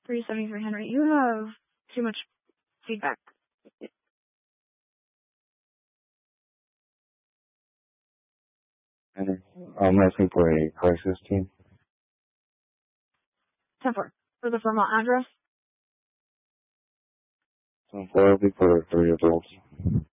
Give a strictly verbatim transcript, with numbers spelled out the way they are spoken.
three seventy-three Henry. You have too much feedback. I'm asking for a crisis team. ten four. For the Vermont address? ten four will be for three adults.